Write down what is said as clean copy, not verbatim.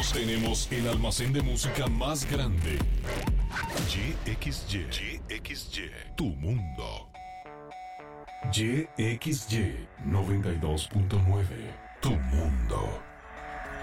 Tenemos el almacén de música más grande. YXY, tu mundo. YXY 92.9, tu mundo.